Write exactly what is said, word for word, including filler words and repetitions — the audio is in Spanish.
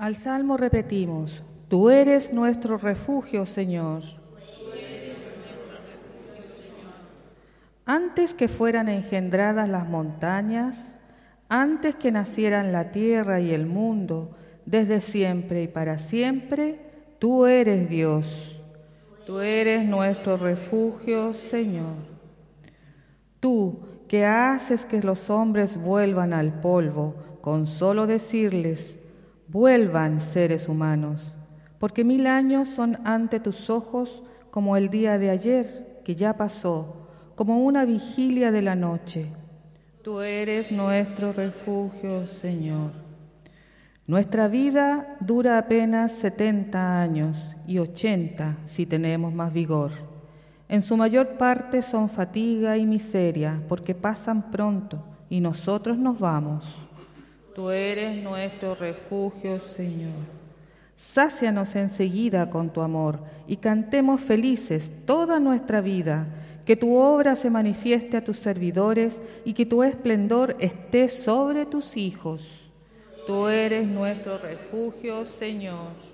Al Salmo repetimos: Tú eres nuestro refugio, Señor. Antes que fueran engendradas las montañas, antes que nacieran la tierra y el mundo, desde siempre y para siempre, tú eres Dios. Tú eres nuestro refugio, Señor. Tú, que haces que los hombres vuelvan al polvo, con solo decirles: vuelvan, seres humanos, porque mil años son ante tus ojos como el día de ayer, que ya pasó, como una vigilia de la noche. Tú eres nuestro refugio, Señor. Nuestra vida dura apenas setenta años y ochenta si tenemos más vigor. En su mayor parte son fatiga y miseria, porque pasan pronto y nosotros nos vamos. Tú eres nuestro refugio, Señor. Sácianos enseguida con tu amor y cantemos felices toda nuestra vida. Que tu obra se manifieste a tus servidores y que tu esplendor esté sobre tus hijos. Tú eres nuestro refugio, Señor.